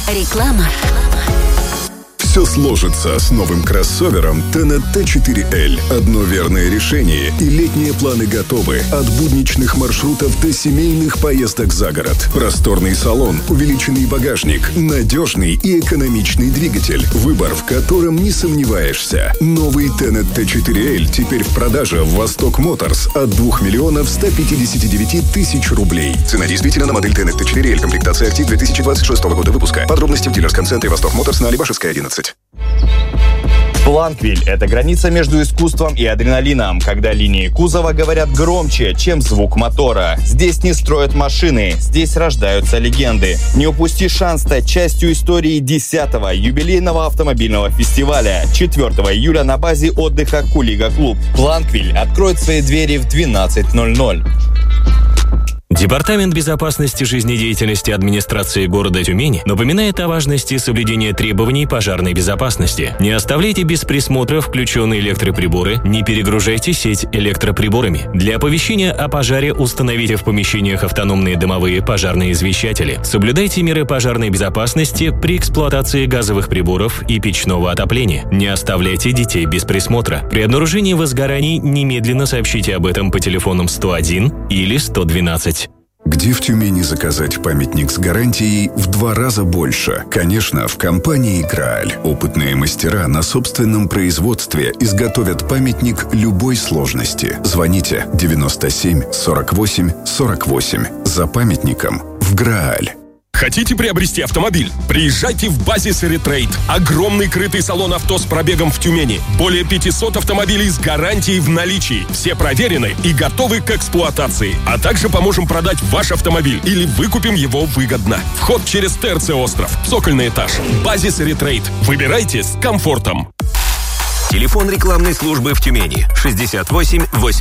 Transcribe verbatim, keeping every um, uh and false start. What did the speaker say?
Реклама. Все сложится с новым кроссовером Tennet Т четыре Эль. Одно верное решение, и летние планы готовы. От будничных маршрутов до семейных поездок за город. Просторный салон, увеличенный багажник, надежный и экономичный двигатель. Выбор, в котором не сомневаешься. Новый Tennet Т четыре Эль теперь в продаже в Восток Моторс от двух миллионов ста пятидесяти девяти тысяч рублей. Цена действительно на модель Tennet Т четыре Эль. Комплектация «Актив» две тысячи двадцать шестого года выпуска. Подробности в дилерском центре Восток Моторс на Алибашевская, одиннадцать. Планквиль – это граница между искусством и адреналином, когда линии кузова говорят громче, чем звук мотора. Здесь не строят машины, здесь рождаются легенды. Не упусти шанс стать частью истории десятого юбилейного автомобильного фестиваля четвёртого июля на базе отдыха Кулига Клуб. Планквиль откроет свои двери в двенадцать ноль ноль. Департамент безопасности жизнедеятельности администрации города Тюмень напоминает о важности соблюдения требований пожарной безопасности. Не оставляйте без присмотра включенные электроприборы, не перегружайте сеть электроприборами. Для оповещения о пожаре установите в помещениях автономные дымовые пожарные извещатели. Соблюдайте меры пожарной безопасности при эксплуатации газовых приборов и печного отопления. Не оставляйте детей без присмотра. При обнаружении возгораний немедленно сообщите об этом по телефонам сто один или сто двенадцать. Где в Тюмени заказать памятник с гарантией в два раза больше? Конечно, в компании «Грааль». Опытные мастера на собственном производстве изготовят памятник любой сложности. Звоните девяносто семь сорок восемь сорок восемь. За памятником в «Грааль». Хотите приобрести автомобиль? Приезжайте в Базис Ретрейд. Огромный крытый салон авто с пробегом в Тюмени. Более пятисот автомобилей с гарантией в наличии. Все проверены и готовы к эксплуатации. А также поможем продать ваш автомобиль или выкупим его выгодно. Вход через ТРЦ «Остров». Цокольный этаж. Базис Ретрейд. Выбирайте с комфортом. Телефон рекламной службы в Тюмени. шестьдесят восемь восемь.